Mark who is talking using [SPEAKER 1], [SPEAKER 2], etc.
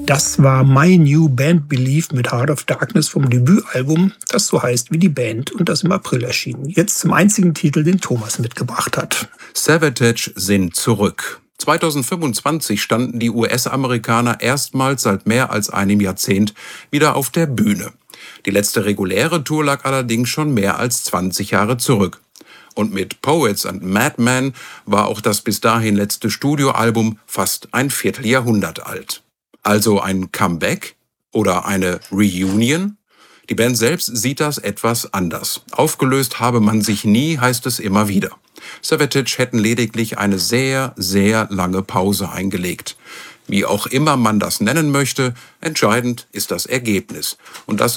[SPEAKER 1] Das war My New Band Belief mit Heart of Darkness vom Debütalbum, das so heißt wie die Band und das im April erschien. Jetzt zum einzigen Titel, den Thomas mitgebracht hat.
[SPEAKER 2] Savatage sind zurück. 2025 standen die US-Amerikaner erstmals seit mehr als einem Jahrzehnt wieder auf der Bühne. Die letzte reguläre Tour lag allerdings schon mehr als 20 Jahre zurück. Und mit Poets and Madmen war auch das bis dahin letzte Studioalbum fast ein Vierteljahrhundert alt. Also ein Comeback oder eine Reunion? Die Band selbst sieht das etwas anders. Aufgelöst habe man sich nie, heißt es immer wieder. Savatage hätten lediglich eine sehr, sehr lange Pause eingelegt. Wie auch immer man das nennen möchte, entscheidend ist das Ergebnis. Und das